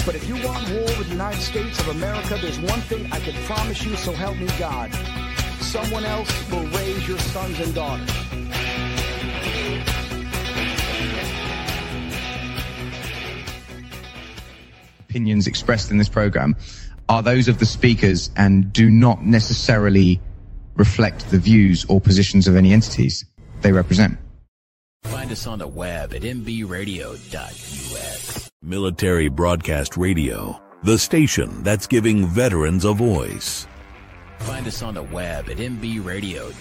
But if you want war with the United States of America, there's one thing I can promise you, so help me God. Someone else will raise your sons and daughters. Opinions expressed in this program are those of the speakers and do not necessarily reflect the views or positions of any entities they represent. Find us on the web at mbradio.us. Military Broadcast Radio, the station that's giving veterans a voice. Find us on the web at mbradio.us.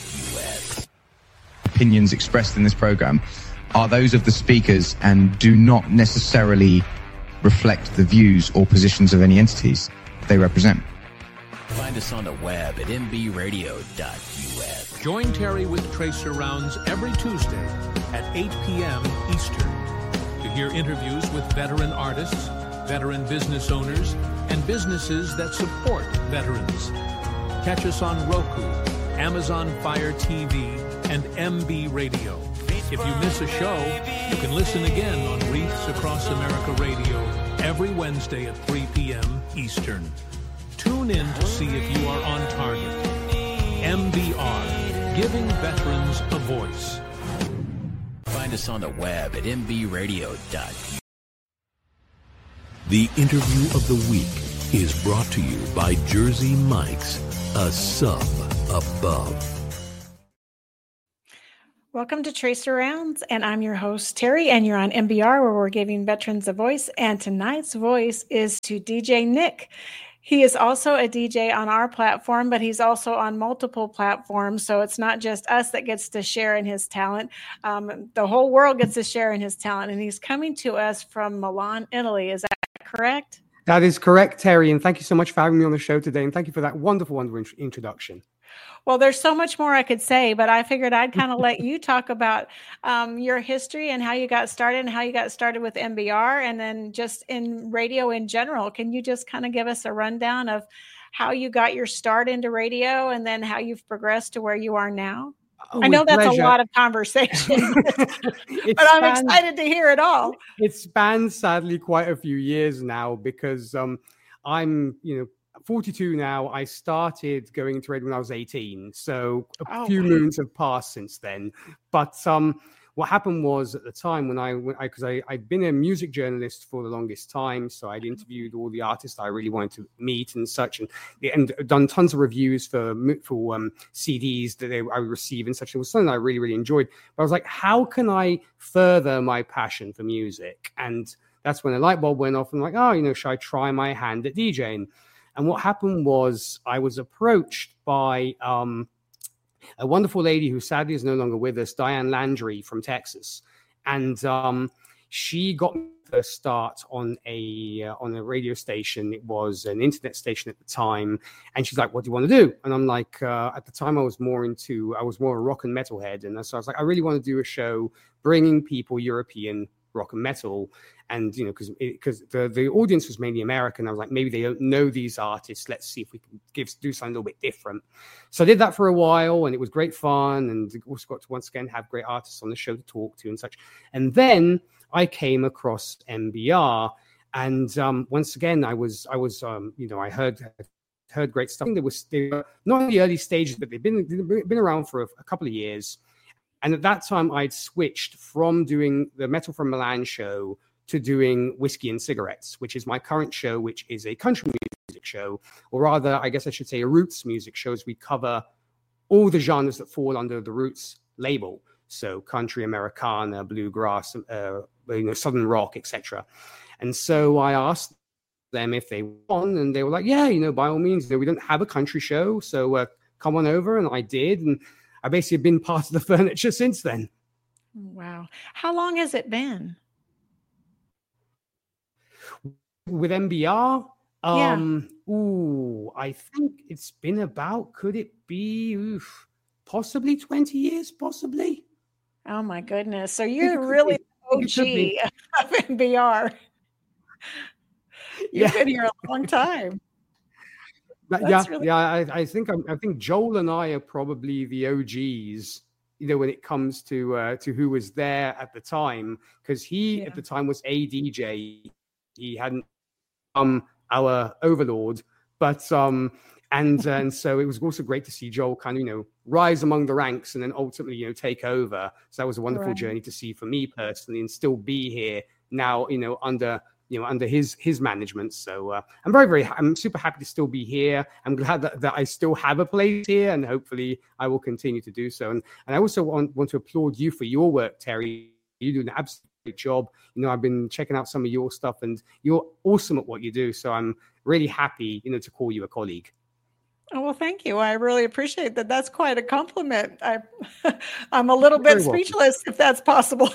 Opinions expressed in this program are those of the speakers and do not necessarily reflect the views or positions of any entities they represent. Find us on the web at mbradio.us. Join Terry with Tracer Rounds every Tuesday at 8 p.m. Eastern to hear interviews with veteran artists, veteran business owners, and businesses that support veterans. Catch us on Roku, Amazon Fire TV, and MB Radio. If you miss a show, you can listen again on Wreaths Across America Radio every Wednesday at 3 p.m. Eastern. Tune in to see if you are on target. MBR, giving veterans a voice. Find us on the web at mbradio.us. The interview of the week is brought to you by Jersey Mike's, a sub above. Welcome to Tracer Rounds, and I'm your host, Terry, and you're on MBR, where we're giving veterans a voice, and tonight's voice is to DJ Nick. He is also a DJ on our platform, but he's also on multiple platforms, so it's not just us that gets to share in his talent. The whole world gets to share in his talent, and he's coming to us from Milan, Italy. Is that correct? That is correct, Terry, and thank you so much for having me on the show today, and thank you for that wonderful introduction. Well, there's so much more I could say, but I figured I'd kind of let you talk about your history and how you got started and how you got started with MBR and then just in radio in general. Can you just kind of give us a rundown of how you got your start into radio and then how you've progressed to where you are now? Oh, I know that's pleasure. A lot of conversation, but I'm excited to hear it all. It spans, sadly, quite a few years now because I'm, 42 now. I started going into radio when I was 18, so a few moons have passed since then. But what happened was at the time when because I'd been a music journalist for the longest time, so I'd interviewed all the artists I really wanted to meet and such, and done tons of reviews for CDs that I would receive and such. It was something I really, really enjoyed. But I was like, how can I further my passion for music? And that's when the light bulb went off. And I'm like, should I try my hand at DJing? And what happened was I was approached by a wonderful lady who sadly is no longer with us, Diane Landry from Texas. And she got me the start on a radio station. It was an internet station at the time. And she's like, what do you want to do? And I'm like, at the time I was more a rock and metal head. And so I was like, I really want to do a show bringing people European rock and metal. And, because the audience was mainly American, I was like, maybe they don't know these artists. Let's see if we can do something a little bit different. So I did that for a while, and it was great fun. And also got to once again have great artists on the show to talk to and such. And then I came across MBR, and once again, I heard great stuff. They were not in the early stages, but they've been around for a couple of years. And at that time, I'd switched from doing the Metal from Milan show to doing Whiskey and Cigarettes, which is my current show, which is a country music show, or rather, I guess I should say a roots music show, as we cover all the genres that fall under the roots label. So country, Americana, bluegrass, Southern rock, etc. And so I asked them if they want, and they were like, yeah, by all means, we don't have a country show, so come on over. And I did, and I basically have been part of the furniture since then. Wow. How long has it been? With MBR? Yeah. I think it's been about, could it be possibly 20 years, possibly? Oh my goodness. So you're really OG of MBR. You've been here a long time. I think Joel and I are probably the OGs, when it comes to who was there at the time, because he at the time was a DJ. He hadn't our overlord. But and so it was also great to see Joel kind of, rise among the ranks and then ultimately, take over. So that was a wonderful journey to see for me personally, and still be here now, under his management. So I'm super happy to still be here. I'm glad that I still have a place here, and hopefully I will continue to do so. And I also want to applaud you for your work, Terry. You do an absolute great job. I've been checking out some of your stuff, and you're awesome at what you do. So I'm really happy, to call you a colleague. Oh, well, thank you. I really appreciate that. That's quite a compliment. I'm a little bit speechless, if that's possible.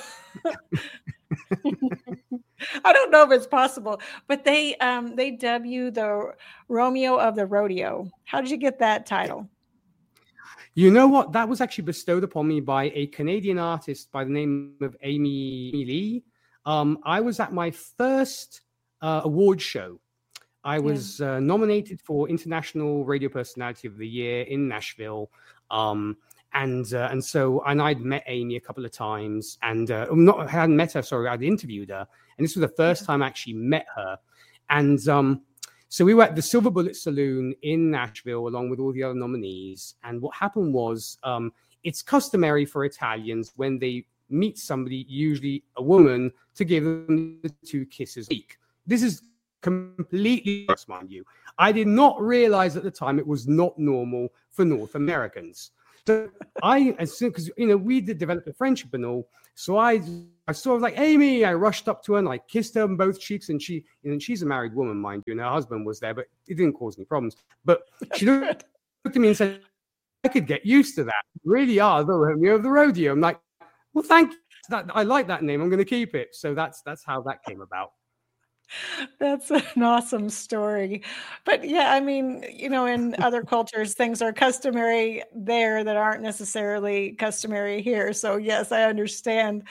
I don't know if it's possible, but they dub you the Romeo of the Rodeo. How did you get that title? You know what? That was actually bestowed upon me by a Canadian artist by the name of Amy Lee. I was at my first award show. I was nominated for International Radio Personality of the Year in Nashville. And so I'd met Amy a couple of times, and I hadn't met her. Sorry, I'd interviewed her, and this was the first time I actually met her. And so we were at the Silver Bullet Saloon in Nashville, along with all the other nominees. And what happened was, it's customary for Italians when they meet somebody, usually a woman, to give them the 2 kisses a week. This is completely, mind you. I did not realize at the time it was not normal for North Americans. So because we did develop a friendship and all, so I sort of like Amy. I rushed up to her and I kissed her on both cheeks, and she's a married woman, mind you, and her husband was there, but it didn't cause any problems. But she looked at me and said, "I could get used to that. You really are the Romeo of the Rodeo." I'm like, "Well, thank you. I like that name. I'm going to keep it." So that's how that came about. That's an awesome story. But yeah, I mean, in other cultures, things are customary there that aren't necessarily customary here. So yes, I understand.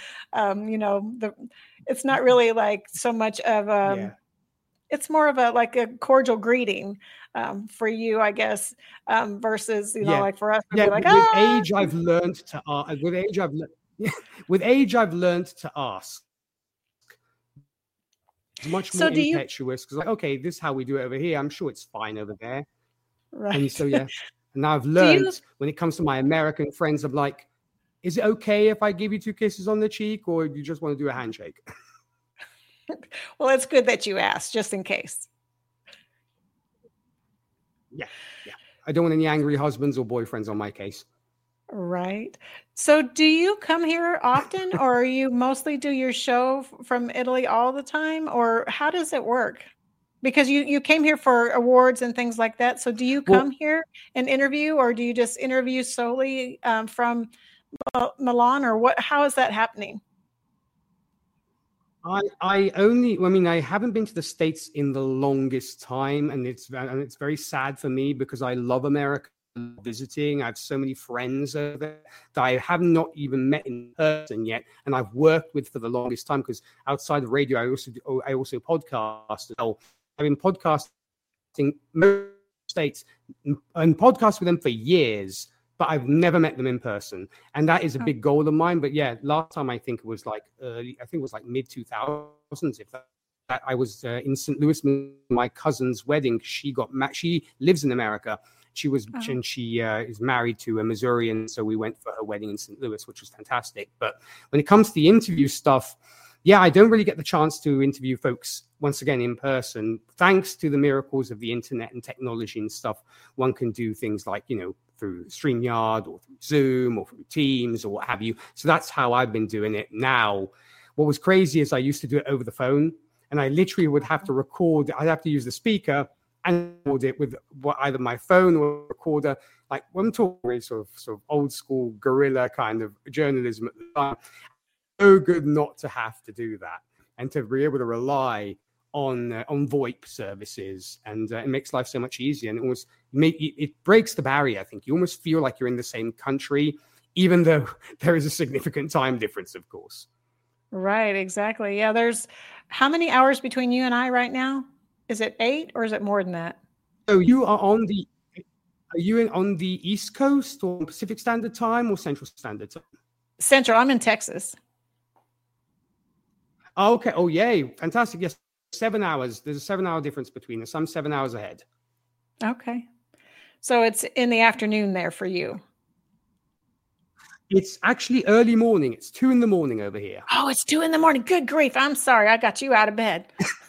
It's not really like so much of it's more of a cordial greeting for you, I guess, versus like for us. Yeah, like, with age, I've learned to with age, I've learned to ask. It's much more impetuous because, okay, this is how we do it over here. I'm sure it's fine over there. Right. And so, and now I've learned when it comes to my American friends, I'm like, is it okay if I give you 2 kisses on the cheek, or do you just want to do a handshake? Well, it's good that you asked, just in case. Yeah. I don't want any angry husbands or boyfriends on my case. Right. So do you come here often, or you mostly do your show from Italy all the time, or how does it work? Because you came here for awards and things like that. So do you come here and interview, or do you just interview solely from Milan, or how is that happening? I haven't been to the States in the longest time, and it's very sad for me because I love America. Visiting, I have so many friends over there that I have not even met in person yet, and I've worked with for the longest time, because outside of radio I also podcast. I've been podcasting most States and podcast with them for years, but I've never met them in person, and that is a big goal of mine. But yeah, last time I think it was like mid 2000s. If that, I was in St. Louis, my cousin's wedding. She lives in America. She was, and she is married to a Missourian, so we went for her wedding in St. Louis, which was fantastic. But when it comes to the interview stuff, I don't really get the chance to interview folks once again in person. Thanks to the miracles of the internet and technology and stuff, one can do things like through StreamYard or through Zoom or through Teams or what have you. So that's how I've been doing it now. What was crazy is I used to do it over the phone, and I literally would have to record. I'd have to use the speaker and record it with either my phone or recorder. Like, when I'm talking sort of old school guerrilla kind of journalism at the time, so good not to have to do that and to be able to rely on VoIP services, and it makes life so much easier, and it breaks the barrier. I think you almost feel like you're in the same country, even though there is a significant time difference, of course. Right, exactly. Yeah, there's how many hours between you and I right now? Is it 8 or is it more than that? So you are on the East Coast or Pacific Standard Time or Central Standard Time? Central. I'm in Texas. Oh, okay. Oh, yay. Fantastic. Yes. 7 hours. There's a 7-hour difference between us. I'm 7 hours ahead. Okay. So it's in the afternoon there for you. It's actually early morning. It's 2 a.m. over here. Oh, it's 2 a.m. Good grief. I'm sorry. I got you out of bed.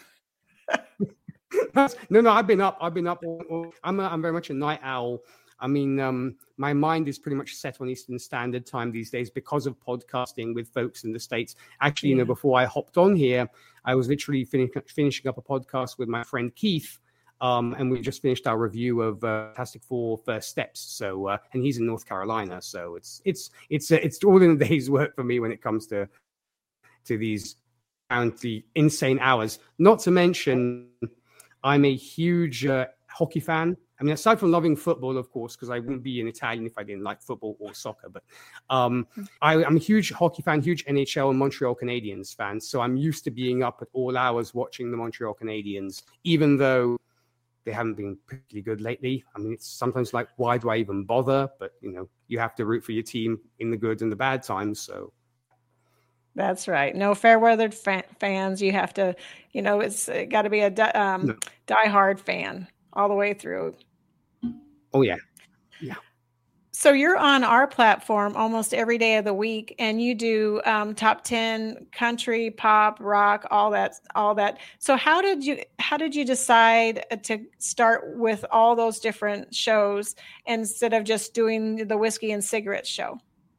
No, I've been up. I'm very much a night owl. I mean, my mind is pretty much set on Eastern Standard Time these days because of podcasting with folks in the States. Actually, before I hopped on here, I was literally finishing up a podcast with my friend Keith. And we just finished our review of Fantastic Four: First Steps. So, and he's in North Carolina, so it's all in a day's work for me when it comes to these apparently insane hours. Not to mention, I'm a huge hockey fan. I mean, aside from loving football, of course, because I wouldn't be an Italian if I didn't like football or soccer. But I'm a huge hockey fan, huge NHL and Montreal Canadiens fan. So I'm used to being up at all hours watching the Montreal Canadiens, even though they haven't been particularly good lately. I mean, it's sometimes like, why do I even bother? But, you have to root for your team in the good and the bad times. So that's right. No fair-weathered fans. You have to, it's got to be a diehard fan all the way through. Oh, yeah. Yeah. So you're on our platform almost every day of the week, and you do top 10 country, pop, rock, all that. So how did you decide to start with all those different shows instead of just doing the whiskey and cigarettes show?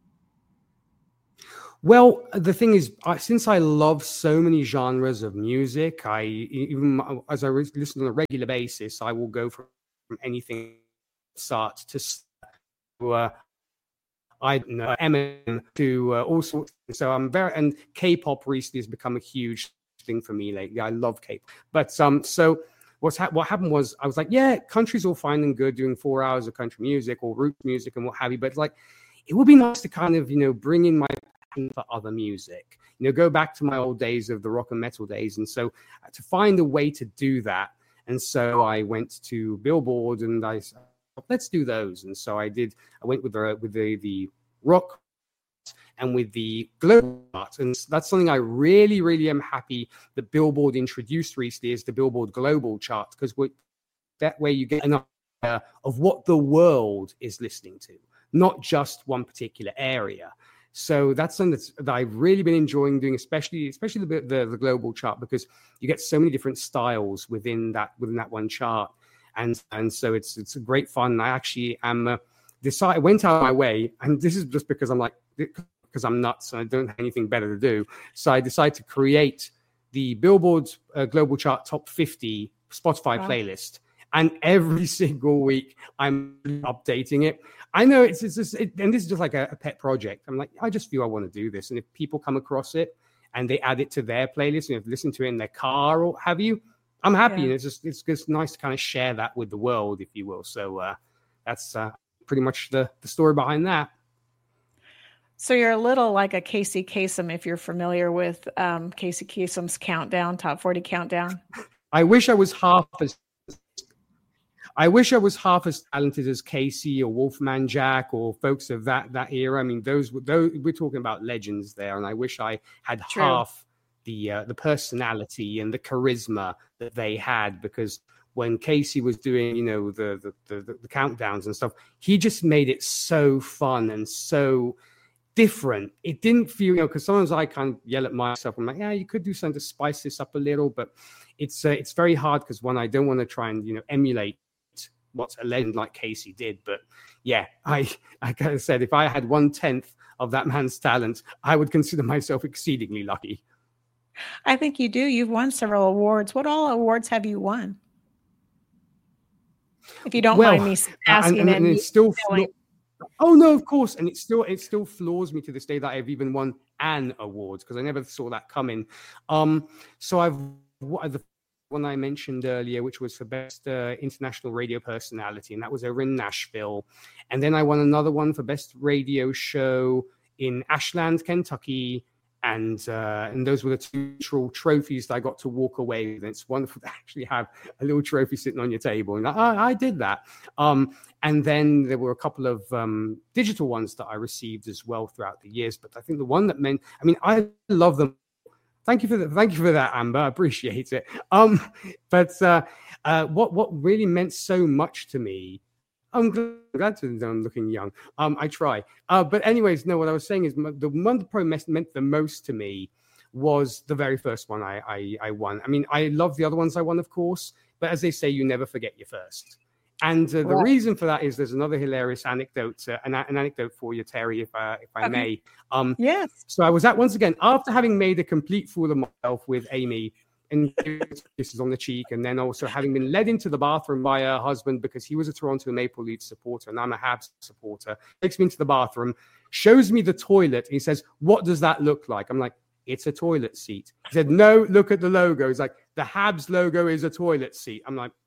Well, the thing is, since I love so many genres of music, even as I listen on a regular basis, I will go from anything start to I don't know, Eminem to all sorts. So and K-pop recently has become a huge thing for me lately. I love K-pop. But so what happened was I was like, yeah, country's all fine and good, doing 4 hours of country music or root music and what have you. But like, it would be nice to kind of, bring in my passion for other music, go back to my old days of the rock and metal days. And so to find a way to do that. And so I went to Billboard and I said, let's do those. And so I went with the rock and with the global chart. And that's something I really, really am happy that Billboard introduced recently is the Billboard Global Chart, because that way you get an idea of what the world is listening to, not just one particular area. So that's something that I've really been enjoying doing, especially the global chart, because you get so many different styles within that one chart. And so it's great fun. I actually went out of my way, and this is just because I'm nuts and I don't have anything better to do. So I decided to create the Billboard Global Chart Top 50 Spotify playlist. And every single week I'm updating it. I know and this is just like a pet project. I'm like, I just feel I want to do this. And if people come across it and they add it to their playlist and if they listen to it in their car or have you, I'm happy. Yeah. And it's just nice to kind of share that with the world, if you will. So that's pretty much the story behind that. So you're a little like a Casey Kasem, if you're familiar with Casey Kasem's countdown, top 40 countdown. I wish I was half as talented as Casey or Wolfman Jack or folks of that era. I mean, those we're talking about legends there, and I wish I had half the personality and the charisma that they had, because when Casey was doing, the countdowns and stuff, he just made it so fun and so different. It didn't feel, because sometimes I kind of yell at myself. I'm like, yeah, you could do something to spice this up a little, but it's very hard because I don't want to try and emulate what a legend like Casey did. But yeah, I kind of said, if I had 1/10 of that man's talent, I would consider myself exceedingly lucky. I think you do. You've won several awards. What all awards have you won? If you don't mind me asking. And it's still oh no, of course. And it still floors me to this day that I've even won an award, because I never saw that coming. So I've the one I mentioned earlier, which was for Best International Radio Personality, and that was over in Nashville. And then I won another one for Best Radio Show in Ashland, Kentucky. And those were the two trophies that I got to walk away with. And it's wonderful to actually have a little trophy sitting on your table. And I did that. And then there were a couple of digital ones that I received as well throughout the years. But I think the one that I love them. Thank you for that, Amber. I appreciate it. But what really meant so much to me, I'm glad to know I'm looking young. I try. But anyways, no, what I was saying is the one that probably meant the most to me was the very first one I won. I mean, I love the other ones I won, of course, but as they say, you never forget your first. And the reason for that is there's another hilarious anecdote, an anecdote for you, Terry, if I may. Yes. So I was at, once again, after having made a complete fool of myself with Amy, and kisses on the cheek, and then also having been led into the bathroom by her husband because he was a Toronto Maple Leafs supporter and I'm a Habs supporter, takes me into the bathroom, shows me the toilet, and he says, "What does that look like?" I'm like, "It's a toilet seat." He said, "No, look at the logo." He's like, "The Habs logo is a toilet seat." I'm like,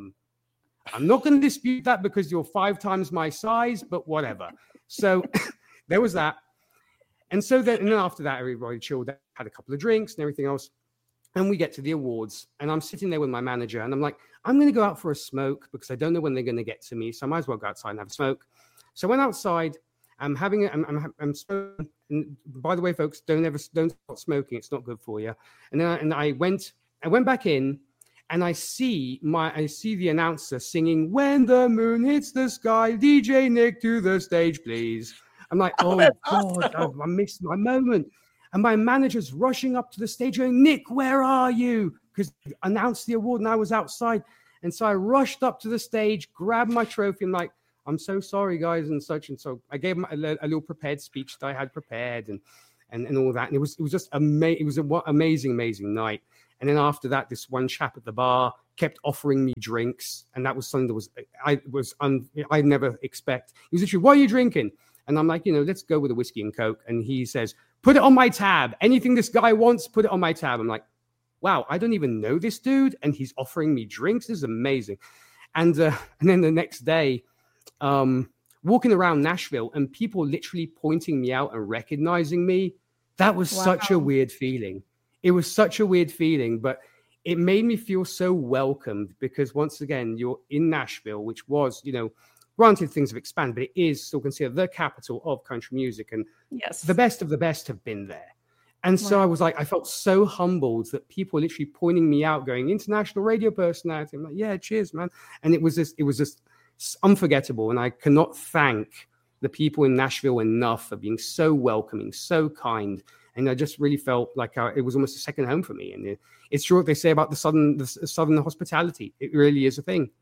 I'm not going to dispute that because you're 5 times my size, but whatever. So there was that. And so then, and then after that, everybody chilled out, had a couple of drinks and everything else. And we get to the awards, and I'm sitting there with my manager, and I'm like, I'm going to go out for a smoke because I don't know when they're going to get to me, so I might as well go outside and have a smoke. So I went outside. I'm smoking. And by the way, folks, don't stop smoking; it's not good for you. And then I went back in, and I see the announcer singing "When the Moon Hits the Sky," DJ Nick to the stage, please. I'm like, oh God, awesome. I missed my moment. And my manager's rushing up to the stage going, "Nick, where are you?" Because he announced the award and I was outside. And so I rushed up to the stage, grabbed my trophy. I'm like, "I'm so sorry, guys," and such. And so I gave him a little prepared speech that I had prepared and all that. And it was just amazing. It was an amazing night. And then after that, this one chap at the bar kept offering me drinks. And that was something that I'd never expect. He was literally, "What are you drinking?" And I'm like, let's go with a whiskey and Coke. And he says, "Put it on my tab. Anything this guy wants, put it on my tab." I'm like, wow, I don't even know this dude. And he's offering me drinks. This is amazing. And then the next day, walking around Nashville and people literally pointing me out and recognizing me, that was such a weird feeling. It was such a weird feeling, but it made me feel so welcomed because once again, you're in Nashville, which was, granted, things have expanded, but it is still considered the capital of country music. And yes, the best of the best have been there. And so I was like, I felt so humbled that people were literally pointing me out, going, "International radio personality." I'm like, "Yeah, cheers, man." And it was just unforgettable. And I cannot thank the people in Nashville enough for being so welcoming, so kind. And I just really felt like it was almost a second home for me. And it's true what they say about the Southern hospitality. It really is a thing.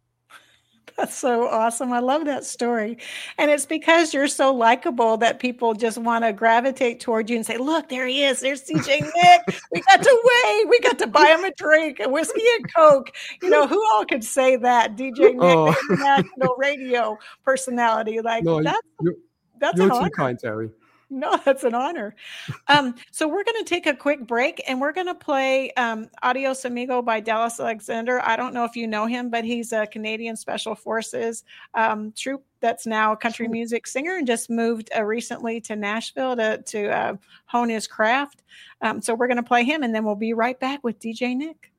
That's so awesome. I love that story. And it's because you're so likable that people just want to gravitate toward you and say, "Look, there he is. There's DJ Nick. We got to wait. We got to buy him a drink, a whiskey and Coke." Who all could say that? DJ Nick, the international radio personality. Like, that's you're too kind, Terry. No, that's an honor. So we're going to take a quick break and we're going to play Adios Amigo by Dallas Alexander. I don't know if you know him, but he's a Canadian Special Forces troop that's now a country music singer and just moved recently to Nashville to hone his craft. So we're going to play him and then we'll be right back with DJ Nick.